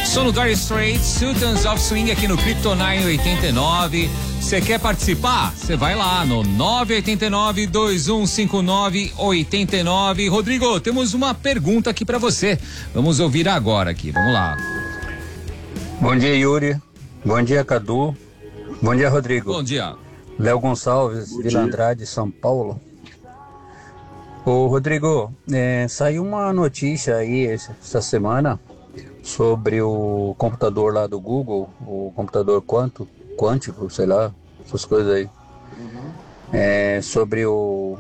Som no Dire Straits, Sultans of Swing aqui no Kryptonite 89. Você quer participar? Você vai lá no 989-2159-89. Rodrigo, temos uma pergunta aqui pra você. Vamos ouvir agora aqui, vamos lá. Bom dia, Yuri. Bom dia, Cadu. Bom dia, Rodrigo. Bom dia. Léo Gonçalves, Vila Andrade, São Paulo. Ô, Rodrigo, saiu uma notícia aí essa semana sobre o computador lá do Google, o computador quântico, sei lá, essas coisas aí. Sobre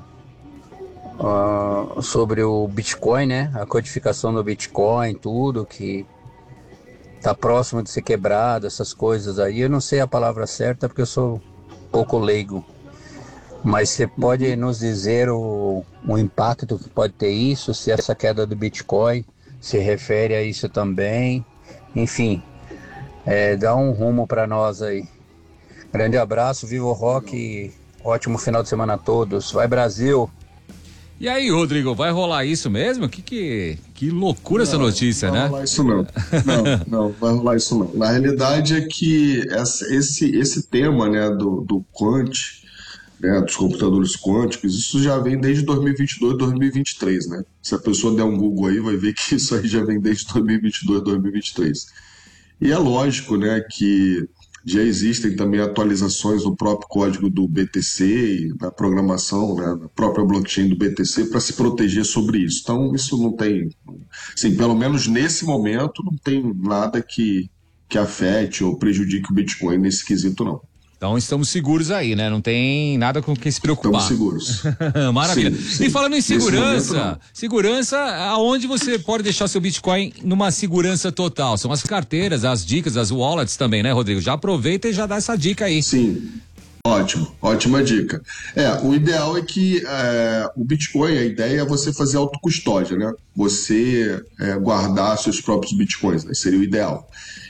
o Bitcoin, né? A codificação do Bitcoin, tudo que tá próximo de ser quebrado, essas coisas aí. Eu não sei a palavra certa porque eu sou pouco leigo. Mas você pode nos dizer o impacto que pode ter isso, se essa queda do Bitcoin se refere a isso também. Enfim, dá um rumo para nós aí. Grande abraço, viva o rock, ótimo final de semana a todos. Vai, Brasil! E aí, Rodrigo, vai rolar isso mesmo? Que loucura essa notícia, né? Não vai rolar isso não. Não vai rolar isso não. Na realidade é que esse tema, né, do quant, né, dos computadores quânticos, isso já vem desde 2022, 2023, né? Se a pessoa der um Google aí, vai ver que isso aí já vem desde 2022, 2023. E é lógico, né, que já existem também atualizações no próprio código do BTC e na programação, né, na própria blockchain do BTC para se proteger sobre isso. Então, isso não tem, assim, pelo menos nesse momento, não tem nada que afete ou prejudique o Bitcoin nesse quesito, não. Então estamos seguros aí, né? Não tem nada com o que se preocupar. Estamos seguros. Maravilha. Sim. E falando em segurança, momento, segurança, aonde você pode deixar seu Bitcoin numa segurança total? São as carteiras, as dicas, as wallets também, né, Rodrigo? Já aproveita e já dá essa dica aí. Sim. Ótima dica. O ideal é que o Bitcoin, a ideia é você fazer autocustódia, né? Você guardar seus próprios Bitcoins, né? Seria o ideal.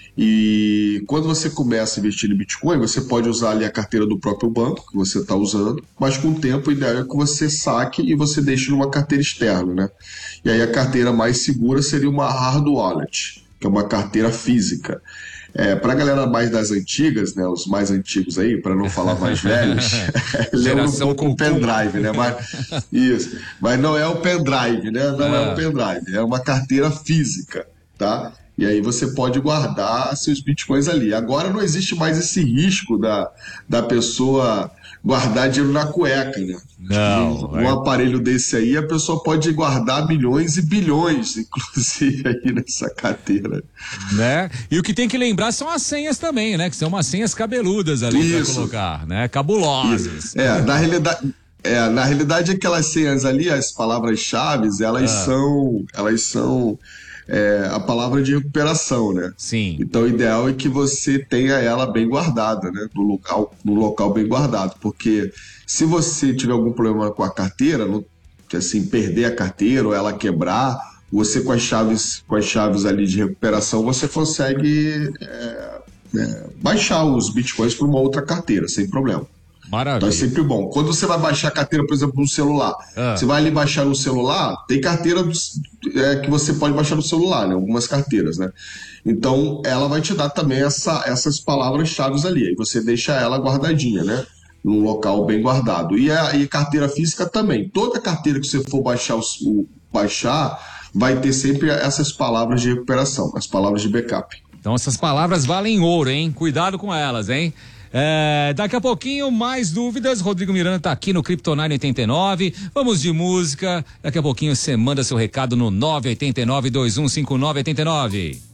E quando você começa a investir em Bitcoin, você pode usar ali a carteira do próprio banco que você está usando, mas com o tempo o ideal é que você saque e você deixe numa carteira externa, né? E aí a carteira mais segura seria uma hard wallet, que é uma carteira física. Para a galera mais das antigas, né, os mais antigos aí, para não falar mais velhos, lembra um pouco o pendrive, né? Mas não é o pendrive, né? Não é o pendrive, é uma carteira física, tá? E aí você pode guardar seus bitcoins ali. Agora não existe mais esse risco da pessoa guardar dinheiro na cueca, né? Não. Um aparelho desse aí, a pessoa pode guardar milhões e bilhões, inclusive, aí nessa carteira. Né? E o que tem que lembrar são as senhas também, né? Que são umas senhas cabeludas ali para colocar, né? Cabulosas. Na realidade, aquelas senhas ali, as palavras-chave, elas são a palavra de recuperação, né? Sim. Então o ideal é que você tenha ela bem guardada, né? No local bem guardado, porque se você tiver algum problema com a carteira, assim, perder a carteira ou ela quebrar, você com as chaves ali de recuperação, você consegue baixar os bitcoins para uma outra carteira, sem problema. Maravilha. Então é sempre bom. Quando você vai baixar a carteira, por exemplo, no celular, você vai ali baixar no celular, tem carteira que você pode baixar no celular, né? Algumas carteiras, né? Então ela vai te dar também essas palavras-chave ali. Aí você deixa ela guardadinha, né? Num local bem guardado. E carteira física também. Toda carteira que você for baixar vai ter sempre essas palavras de recuperação, as palavras de backup. Então essas palavras valem ouro, hein? Cuidado com elas, hein? Daqui a pouquinho, mais dúvidas. Rodrigo Miranda tá aqui no Kryptonite 89. Vamos de música. Daqui a pouquinho você manda seu recado no 989-2159-89.